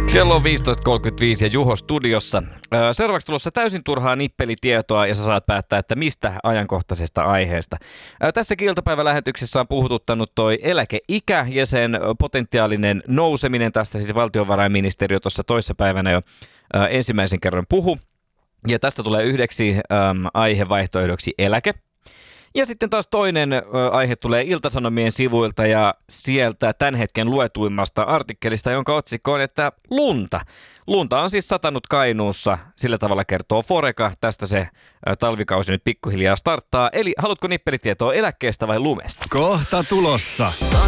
Kello on 15.35 ja Juho studiossa. Seuraavaksi tulossa täysin turhaa nippelitietoa ja sä saat päättää, että mistä ajankohtaisesta aiheesta. Tässäkin iltapäivälähetyksessä on puhututtanut toi eläkeikä ja sen potentiaalinen nouseminen. Tästä siis valtiovarainministeriö tuossa toissapäivänä jo ensimmäisen kerran puhu. Ja tästä tulee yhdeksi aihevaihtoehdoksi eläke. Ja sitten taas toinen aihe tulee Ilta-Sanomien sivuilta ja sieltä tämän hetken luetuimmasta artikkelista, jonka otsikko on, että lunta. Lunta on siis satanut Kainuussa, sillä tavalla kertoo Foreca. Tästä se talvikausi nyt pikkuhiljaa starttaa. Eli haluatko nippelitietoa eläkkeestä vai lumesta? Kohta tulossa.